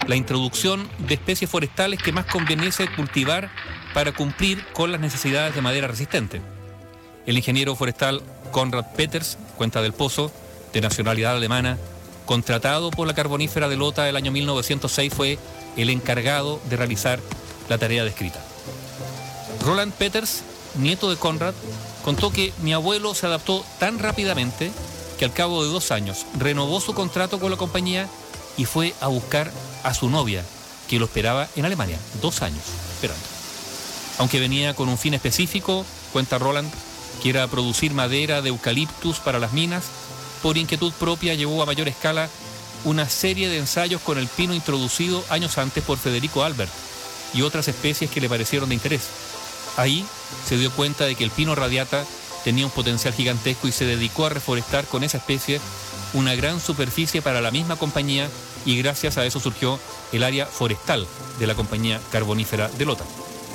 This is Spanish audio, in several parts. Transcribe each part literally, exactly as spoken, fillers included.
la introducción de especies forestales que más conveniese cultivar para cumplir con las necesidades de madera resistente. El ingeniero forestal Konrad Peters, Cuenta del Pozo, de nacionalidad alemana, contratado por la carbonífera de Lota el año mil novecientos seis, fue el encargado de realizar la tarea descrita. Roland Peters, nieto de Konrad, contó que mi abuelo se adaptó tan rápidamente que al cabo de dos años renovó su contrato con la compañía y fue a buscar a su novia, que lo esperaba en Alemania, dos años esperando. Aunque venía con un fin específico, cuenta Roland, que era producir madera de eucaliptus para las minas, por inquietud propia llevó a mayor escala una serie de ensayos con el pino introducido años antes por Federico Albert y otras especies que le parecieron de interés. Ahí se dio cuenta de que el pino radiata tenía un potencial gigantesco y se dedicó a reforestar con esa especie una gran superficie para la misma compañía, y gracias a eso surgió el área forestal de la compañía carbonífera de Lota.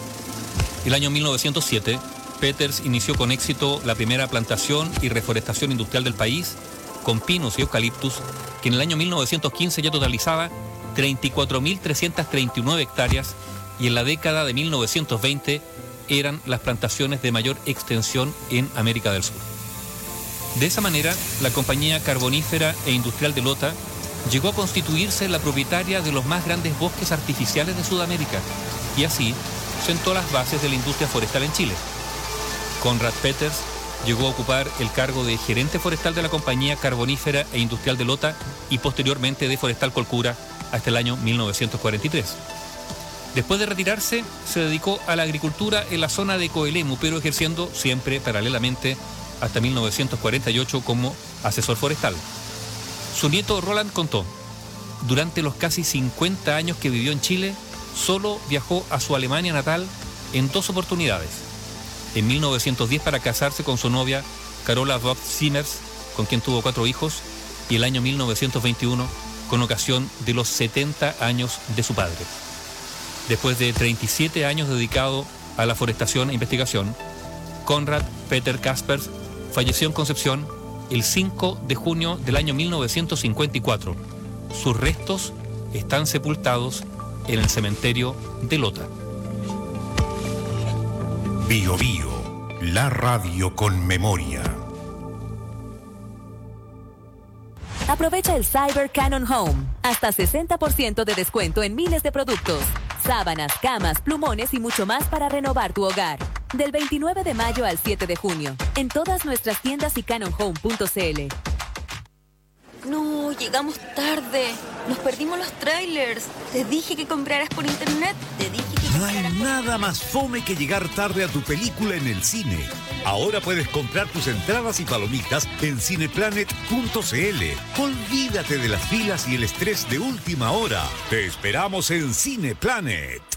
El año mil novecientos siete, Peters inició con éxito la primera plantación y reforestación industrial del país, con pinos y eucaliptus, que en el año mil novecientos quince ya totalizaba treinta y cuatro mil trescientas treinta y nueve hectáreas, y en la década de mil novecientos veinte eran las plantaciones de mayor extensión en América del Sur. De esa manera, la compañía carbonífera e industrial de Lota llegó a constituirse la propietaria de los más grandes bosques artificiales de Sudamérica, y así sentó las bases de la industria forestal en Chile. Konrad Peters llegó a ocupar el cargo de gerente forestal de la compañía carbonífera e industrial de Lota y posteriormente de Forestal Colcura hasta el año mil novecientos cuarenta y tres. Después de retirarse, se dedicó a la agricultura en la zona de Coelemu, pero ejerciendo siempre paralelamente hasta mil novecientos cuarenta y ocho como asesor forestal. Su nieto Roland contó: durante los casi cincuenta años que vivió en Chile, solo viajó a su Alemania natal en dos oportunidades. En mil novecientos diez para casarse con su novia Carola Vogt Siemers, con quien tuvo cuatro hijos, y el año mil novecientos veintiuno con ocasión de los setenta años de su padre. Después de treinta y siete años dedicado a la forestación e investigación, Konrad Peter Kaspers falleció en Concepción el cinco de junio del año mil novecientos cincuenta y cuatro. Sus restos están sepultados en el cementerio de Lota. Bio Bio, la radio con memoria. Aprovecha el Cyber Canon Home. Hasta sesenta por ciento de descuento en miles de productos. Sábanas, camas, plumones y mucho más para renovar tu hogar. Del veintinueve de mayo al siete de junio. En todas nuestras tiendas y canon home punto c l. No, llegamos tarde. Nos perdimos los trailers. Te dije que compraras por internet. Te dije que No hay nada más fome que llegar tarde a tu película en el cine. Ahora puedes comprar tus entradas y palomitas en cineplanet punto c l. Olvídate de las filas y el estrés de última hora. Te esperamos en Cineplanet.